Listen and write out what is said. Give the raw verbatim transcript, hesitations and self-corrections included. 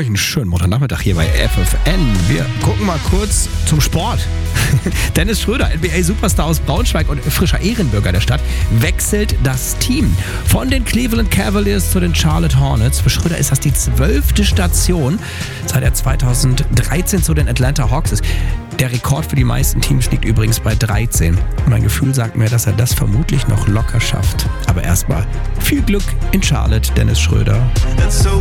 euch einen schönen Montagnachmittag hier bei F F N. Wir gucken mal kurz zum Sport. Dennis Schröder, N B A-Superstar aus Braunschweig und frischer Ehrenbürger der Stadt, wechselt das Team. Von den Cleveland Cavaliers zu den Charlotte Hornets. Für Schröder ist das die zwölfte Station, seit er zweitausenddreizehn zu den Atlanta Hawks ist. Der Rekord für die meisten Teams liegt übrigens bei dreizehn. Mein Gefühl sagt mir, dass er das vermutlich noch locker schafft. Aber erstmal viel Glück in Charlotte, Dennis Schröder. That's so